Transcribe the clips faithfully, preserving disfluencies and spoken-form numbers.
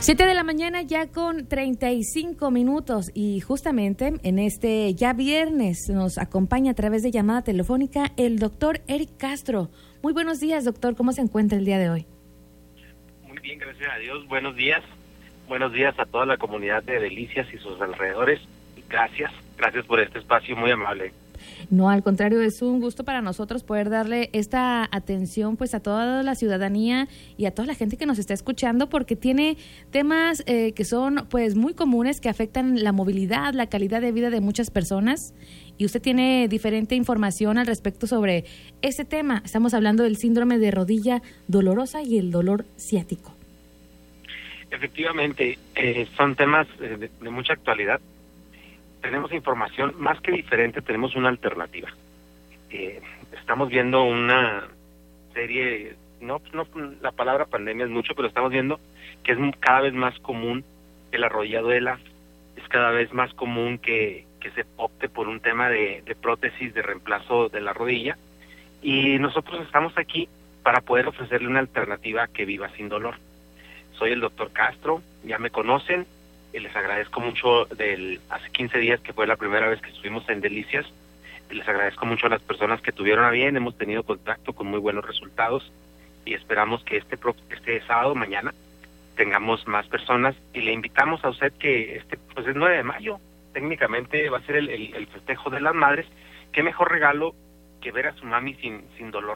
Siete de la mañana ya con treinta y cinco minutos y justamente en este ya viernes nos acompaña a través de llamada telefónica el doctor Eric Castro. Muy buenos días, doctor. ¿Cómo se encuentra el día de hoy? Muy bien, gracias a Dios. Buenos días. Buenos días a toda la comunidad de Delicias y sus alrededores. Gracias. Gracias por este espacio muy amable. No, al contrario, es un gusto para nosotros poder darle esta atención pues a toda la ciudadanía y a toda la gente que nos está escuchando, porque tiene temas eh, que son pues muy comunes, que afectan la movilidad, la calidad de vida de muchas personas, y usted tiene diferente información al respecto sobre ese tema. Estamos hablando del síndrome de rodilla dolorosa y el dolor ciático. Efectivamente, eh, son temas eh, de, de mucha actualidad. Tenemos información, más que diferente, tenemos una alternativa. Eh, estamos viendo una serie, no, no la palabra pandemia es mucho, pero estamos viendo que es cada vez más común que la rodilla duela, es cada vez más común que, que se opte por un tema de, de prótesis, de reemplazo de la rodilla, y nosotros estamos aquí para poder ofrecerle una alternativa que viva sin dolor. Soy el doctor Castro, ya me conocen. Les agradezco mucho del hace quince días que fue la primera vez que estuvimos en Delicias. Les agradezco mucho a las personas que tuvieron a bien. Hemos tenido contacto con muy buenos resultados y esperamos que este este sábado, mañana, tengamos más personas, y le invitamos a usted que este pues es nueve de mayo, técnicamente va a ser el, el, el festejo de las madres. Qué mejor regalo que ver a su mami sin, sin dolor.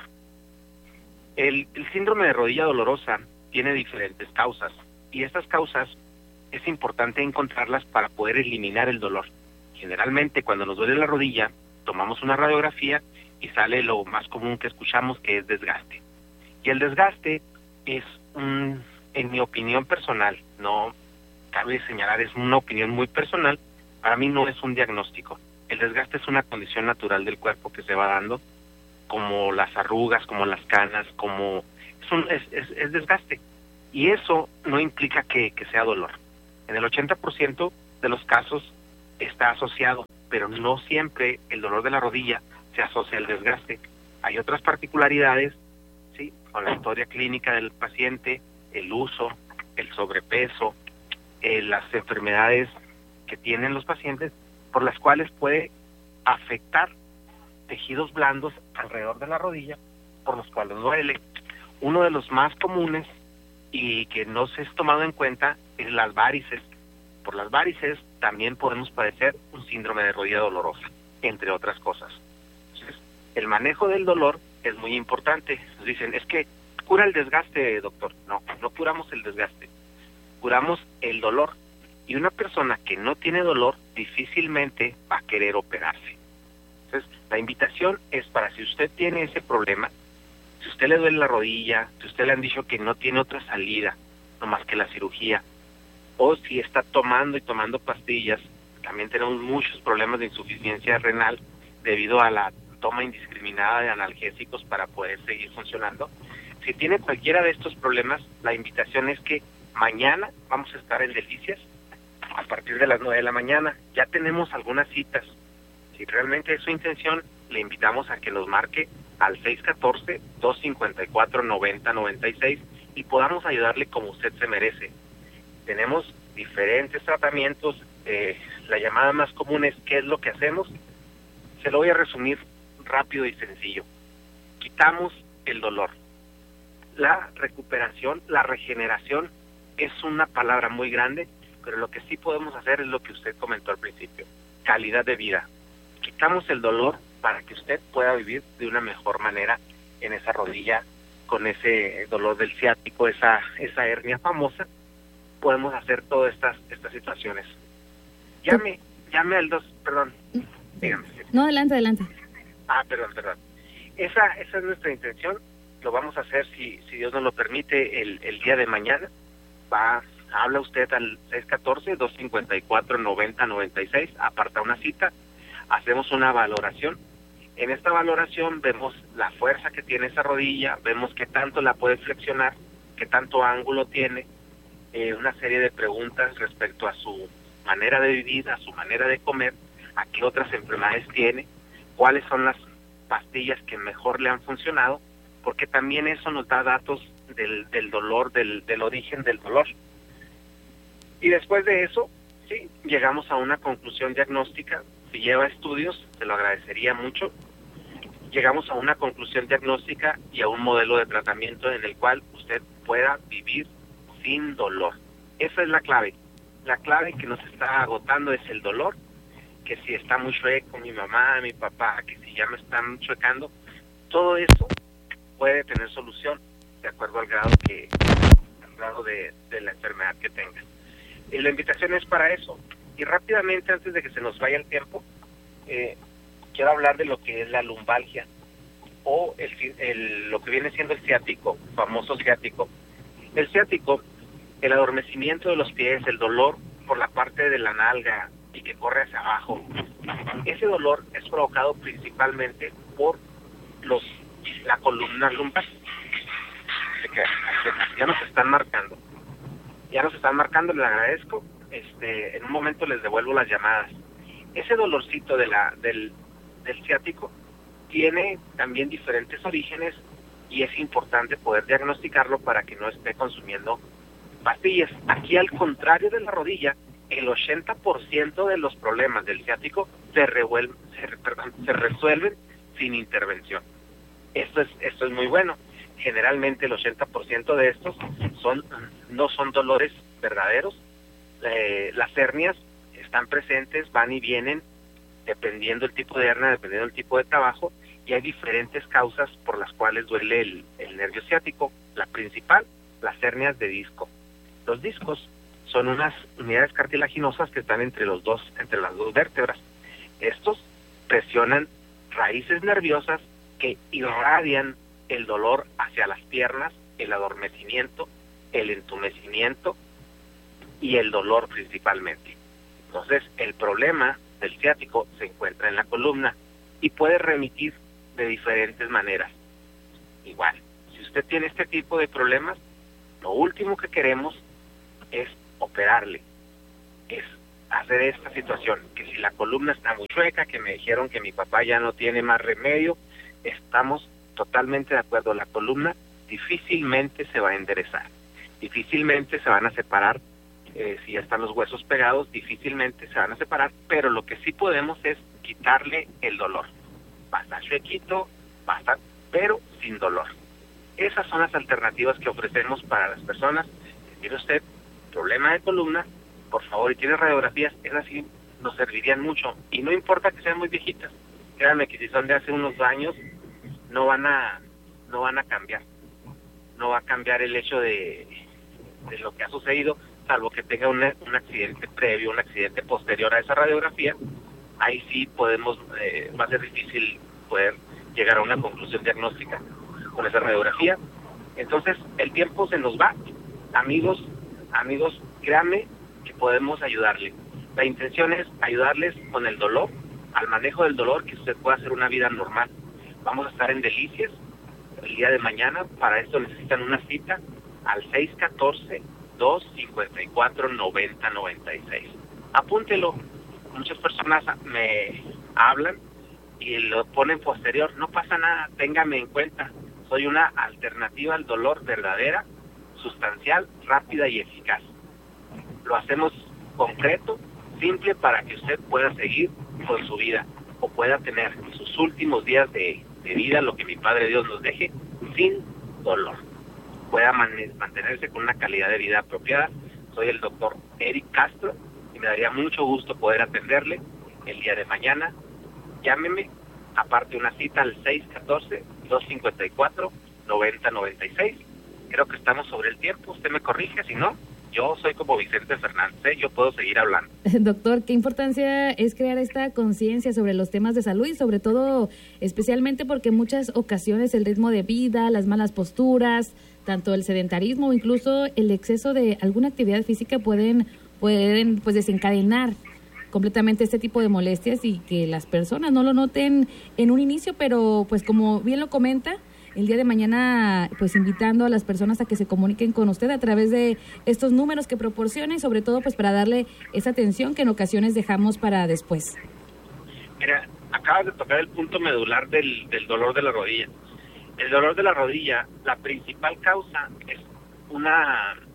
El, el síndrome de rodilla dolorosa tiene diferentes causas, y estas causas es importante encontrarlas para poder eliminar el dolor. Generalmente, cuando nos duele la rodilla, tomamos una radiografía y sale lo más común que escuchamos, que es desgaste. Y el desgaste es, un, en mi opinión personal, no cabe señalar, es una opinión muy personal, para mí no es un diagnóstico. El desgaste es una condición natural del cuerpo que se va dando, como las arrugas, como las canas, como es, un, es, es, es desgaste. Y eso no implica que, que sea dolor. En el ochenta por ciento de los casos está asociado, pero no siempre el dolor de la rodilla se asocia al desgaste. Hay otras particularidades, sí, con la historia clínica del paciente, el uso, el sobrepeso, eh, las enfermedades que tienen los pacientes, por las cuales puede afectar tejidos blandos alrededor de la rodilla, por los cuales duele. Uno de los más comunes y que no se es tomado en cuenta es las varices. Por las varices también podemos padecer un síndrome de rodilla dolorosa, entre otras cosas. Entonces, el manejo del dolor es muy importante. Nos dicen, es que cura el desgaste, doctor. No, no curamos el desgaste, curamos el dolor. Y una persona que no tiene dolor difícilmente va a querer operarse. Entonces, la invitación es para, si usted tiene ese problema, si usted le duele la rodilla, si usted le han dicho que no tiene otra salida, no más que la cirugía, o si está tomando y tomando pastillas, también tenemos muchos problemas de insuficiencia renal debido a la toma indiscriminada de analgésicos para poder seguir funcionando. Si tiene cualquiera de estos problemas, la invitación es que mañana vamos a estar en Delicias a partir de las nueve de la mañana. Ya tenemos algunas citas. Si realmente es su intención, le invitamos a que nos marque al seis uno cuatro, dos cinco cuatro, nueve cero nueve seis y podamos ayudarle como usted se merece. Tenemos diferentes tratamientos. Eh, la llamada más común es ¿qué es lo que hacemos? Se lo voy a resumir rápido y sencillo. Quitamos el dolor. La recuperación, la regeneración es una palabra muy grande, pero lo que sí podemos hacer es lo que usted comentó al principio, calidad de vida. Quitamos el dolor para que usted pueda vivir de una mejor manera en esa rodilla, con ese dolor del ciático, esa esa hernia famosa. Podemos hacer todas estas estas situaciones. Llame, llame al dos, perdón, dígame. No, adelante, adelante. Ah, perdón, perdón. Esa esa es nuestra intención. Lo vamos a hacer, si si Dios nos lo permite, el, el día de mañana. Va, habla usted al seis uno cuatro, dos cinco cuatro, nueve cero nueve seis, aparta una cita, hacemos una valoración. En esta valoración vemos la fuerza que tiene esa rodilla, vemos qué tanto la puede flexionar, qué tanto ángulo tiene, eh, una serie de preguntas respecto a su manera de vivir, a su manera de comer, a qué otras enfermedades tiene, cuáles son las pastillas que mejor le han funcionado, porque también eso nos da datos del, del dolor, del, del origen del dolor. Y después de eso, sí, llegamos a una conclusión diagnóstica. Si lleva estudios, se lo agradecería mucho. Llegamos a una conclusión diagnóstica y a un modelo de tratamiento en el cual usted pueda vivir sin dolor. Esa es la clave. La clave que nos está agotando es el dolor, que si está muy chueco mi mamá, mi papá, que si ya me están chuecando, todo eso puede tener solución de acuerdo al grado que al grado de, de la enfermedad que tenga. Y la invitación es para eso. Y rápidamente, antes de que se nos vaya el tiempo, eh, quiero hablar de lo que es la lumbalgia o el, el, lo que viene siendo el ciático, famoso ciático. El ciático, el adormecimiento de los pies, el dolor por la parte de la nalga y que corre hacia abajo. Ese dolor es provocado principalmente por los la columna lumbar. Ya nos están marcando. Ya nos están marcando, les agradezco. Este, en un momento les devuelvo las llamadas. Ese dolorcito de la del, del ciático tiene también diferentes orígenes y es importante poder diagnosticarlo para que no esté consumiendo pastillas. Aquí, al contrario de la rodilla, el ochenta por ciento de los problemas del ciático se, revuelven, se, perdón, se resuelven sin intervención. Esto es, esto es muy bueno. Generalmente el ochenta por ciento de estos son no son dolores verdaderos. Eh, las hernias están presentes, van y vienen, dependiendo del tipo de hernia, dependiendo del tipo de trabajo, y hay diferentes causas por las cuales duele el, el nervio ciático. La principal, las hernias de disco. Los discos son unas unidades cartilaginosas que están entre los dos, entre las dos vértebras. Estos presionan raíces nerviosas que irradian el dolor hacia las piernas, el adormecimiento, el entumecimiento y el dolor principalmente. Entonces, el problema del ciático se encuentra en la columna y puede remitir de diferentes maneras. Igual, si usted tiene este tipo de problemas, lo último que queremos es operarle, es hacer esta situación, que si la columna está muy chueca, que me dijeron que mi papá ya no tiene más remedio, estamos totalmente de acuerdo. La columna difícilmente se va a enderezar, difícilmente se van a separar, eh, si ya están los huesos pegados, difícilmente se van a separar, pero lo que sí podemos es quitarle el dolor. Va a estar chuequito, va a estar, pero sin dolor. Esas son las alternativas que ofrecemos para las personas. Si tiene usted problema de columna, por favor, y tiene radiografías, esas sí nos servirían mucho. Y no importa que sean muy viejitas, créanme que si son de hace unos años, no van a no van a cambiar. No va a cambiar el hecho de, de lo que ha sucedido, salvo que tenga un, un accidente previo, un accidente posterior a esa radiografía. Ahí sí podemos, eh, va a ser difícil poder llegar a una conclusión diagnóstica con esa radiografía. Entonces, el tiempo se nos va. Amigos, amigos, créanme que podemos ayudarle. La intención es ayudarles con el dolor, al manejo del dolor, que usted pueda hacer una vida normal. Vamos a estar en Delicias el día de mañana. Para esto necesitan una cita al seis uno cuatro, dos cinco cuatro, nueve cero nueve seis. Apúntelo. Muchas personas me hablan y lo ponen posterior. No pasa nada, téngame en cuenta. Soy una alternativa al dolor verdadera, sustancial, rápida y eficaz. Lo hacemos concreto, simple, para que usted pueda seguir con su vida o pueda tener sus últimos días de, de vida, lo que mi Padre Dios nos deje, sin dolor. Pueda man- mantenerse con una calidad de vida apropiada. Soy el doctor Eric Castro y me daría mucho gusto poder atenderle el día de mañana. Llámeme, aparte una cita al seis uno cuatro, dos cinco cuatro, nueve cero nueve seis. Creo que estamos sobre el tiempo, usted me corrige, si no, yo soy como Vicente Fernández, ¿eh? Yo puedo seguir hablando. Doctor, qué importancia es crear esta conciencia sobre los temas de salud y sobre todo, especialmente porque en muchas ocasiones el ritmo de vida, las malas posturas, tanto el sedentarismo o incluso el exceso de alguna actividad física pueden, pueden pues desencadenar completamente este tipo de molestias y que las personas no lo noten en un inicio, pero pues como bien lo comenta, el día de mañana, pues invitando a las personas a que se comuniquen con usted a través de estos números que proporciona y sobre todo pues para darle esa atención que en ocasiones dejamos para después. Mira, acabas de tocar el punto medular del, del dolor de la rodilla. El dolor de la rodilla, la principal causa es una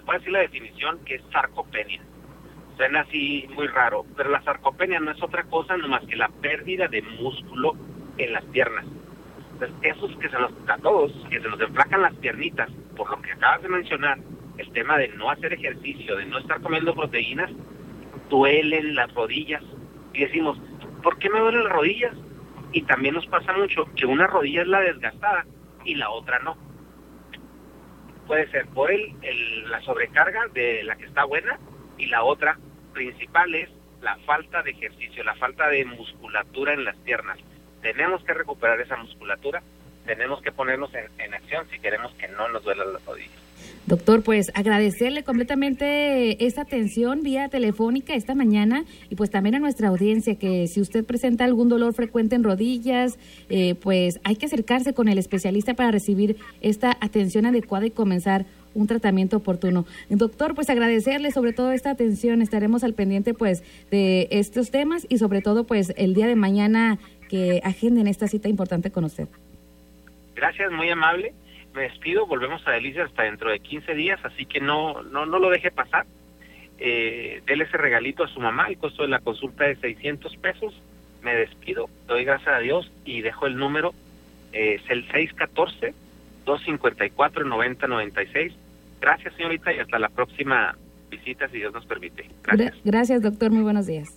voy a decir la definición, que es sarcopenia. Suena así muy raro, pero la sarcopenia no es otra cosa nomás que la pérdida de músculo en las piernas. Entonces, esos que se nos, a todos, que se nos enflacan las piernitas, por lo que acabas de mencionar, el tema de no hacer ejercicio, de no estar comiendo proteínas, duelen las rodillas. Y decimos, ¿por qué me duelen las rodillas? Y también nos pasa mucho que una rodilla es la desgastada y la otra no. Puede ser por el, el, la sobrecarga de la que está buena, y la otra principal es la falta de ejercicio, la falta de musculatura en las piernas. Tenemos que recuperar esa musculatura, tenemos que ponernos en, en acción si queremos que no nos duelan las rodillas. Doctor, pues agradecerle completamente esta atención vía telefónica esta mañana, y pues también a nuestra audiencia que si usted presenta algún dolor frecuente en rodillas, eh, pues hay que acercarse con el especialista para recibir esta atención adecuada y comenzar un tratamiento oportuno. Doctor, pues agradecerle sobre todo esta atención, estaremos al pendiente pues de estos temas y sobre todo pues el día de mañana que agenden esta cita importante con usted. Gracias, muy amable. Me despido, volvemos a Delicias hasta dentro de quince días, así que no no no lo deje pasar. Eh, déle ese regalito a su mamá, el costo de la consulta es seiscientos pesos. Me despido, doy gracias a Dios y dejo el número, eh, es el seis uno cuatro, dos cinco cuatro, nueve cero nueve seis. Gracias, señorita, y hasta la próxima visita, si Dios nos permite. Gracias. Gracias, doctor, muy buenos días.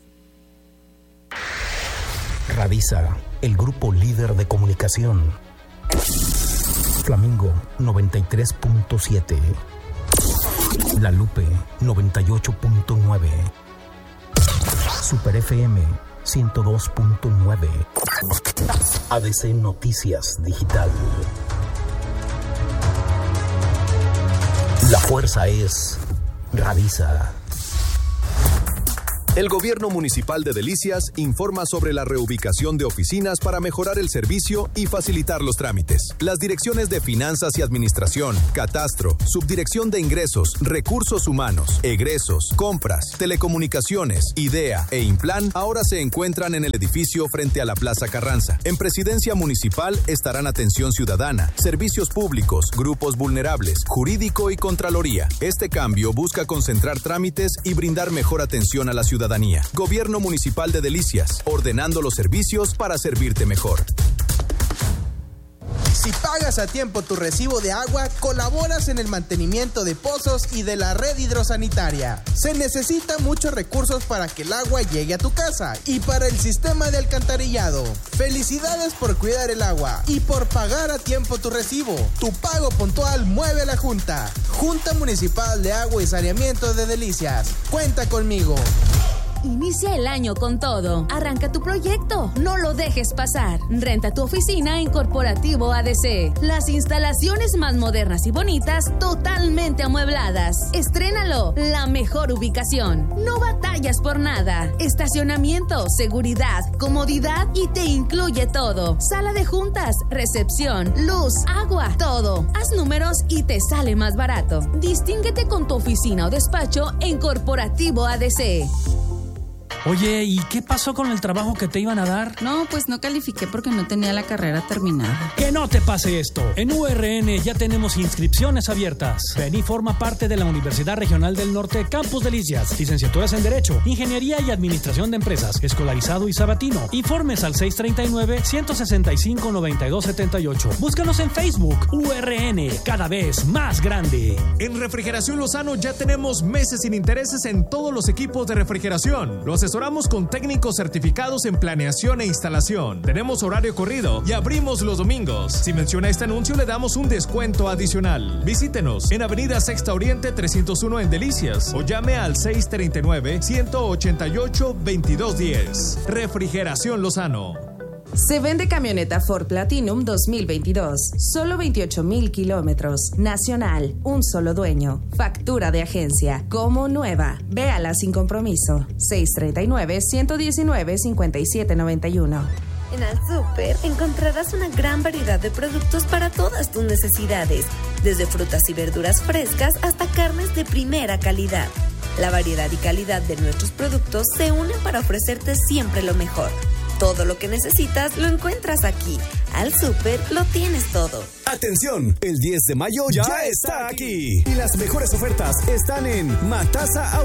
Radisa, el grupo líder de comunicación. Flamingo noventa y tres punto siete, La Lupe noventa y ocho punto nueve, Super F M ciento dos punto nueve, A D C Noticias Digital. La fuerza es Radisa. El Gobierno Municipal de Delicias informa sobre la reubicación de oficinas para mejorar el servicio y facilitar los trámites. Las direcciones de Finanzas y Administración, Catastro, Subdirección de Ingresos, Recursos Humanos, Egresos, Compras, Telecomunicaciones, IDEA e Implan ahora se encuentran en el edificio frente a la Plaza Carranza. En Presidencia Municipal estarán Atención Ciudadana, Servicios Públicos, Grupos Vulnerables, Jurídico y Contraloría. Este cambio busca concentrar trámites y brindar mejor atención a la ciudadanía. Ciudadanía. Gobierno Municipal de Delicias, ordenando los servicios para servirte mejor. Si pagas a tiempo tu recibo de agua, colaboras en el mantenimiento de pozos y de la red hidrosanitaria. Se necesitan muchos recursos para que el agua llegue a tu casa y para el sistema de alcantarillado. Felicidades por cuidar el agua y por pagar a tiempo tu recibo. Tu pago puntual mueve a la Junta. Junta Municipal de Agua y Saneamiento de Delicias. Cuenta conmigo. Inicia el año con todo. Arranca tu proyecto. No lo dejes pasar. Renta tu oficina en Corporativo A D C. Las instalaciones más modernas y bonitas, totalmente amuebladas. Estrénalo. La mejor ubicación. No batallas por nada. Estacionamiento, seguridad, comodidad y te incluye todo. Sala de juntas, recepción, luz, agua, todo. Haz números y te sale más barato. Distínguete con tu oficina o despacho en Corporativo A D C. Oye, ¿y qué pasó con el trabajo que te iban a dar? No, pues no califiqué porque no tenía la carrera terminada. ¡Que no te pase esto! En U R N ya tenemos inscripciones abiertas. Ven y forma parte de la Universidad Regional del Norte Campus Delicias. Licenciaturas en Derecho, Ingeniería y Administración de Empresas, Escolarizado y Sabatino. Informes al seis tres nueve, uno seis cinco, nueve dos siete ocho. Búscanos en Facebook. U R N, cada vez más grande. En Refrigeración Lozano ya tenemos meses sin intereses en todos los equipos de refrigeración. Los asesoramos con técnicos certificados en planeación e instalación. Tenemos horario corrido y abrimos los domingos. Si menciona este anuncio, le damos un descuento adicional. Visítenos en Avenida Sexta Oriente trescientos uno en Delicias o llame al seis tres nueve, uno ocho ocho, dos dos uno cero. Refrigeración Lozano. Se vende camioneta Ford Platinum dos mil veintidós. Solo veintiocho mil kilómetros. Nacional. Un solo dueño. Factura de agencia. Como nueva. Véala sin compromiso. seis tres nueve, uno uno nueve, cinco siete nueve uno. En Al Súper encontrarás una gran variedad de productos para todas tus necesidades. Desde frutas y verduras frescas hasta carnes de primera calidad. La variedad y calidad de nuestros productos se unen para ofrecerte siempre lo mejor. Todo lo que necesitas lo encuentras aquí. Al súper lo tienes todo. Atención, el diez de mayo ya, ya está aquí. Y las mejores ofertas están en Matasa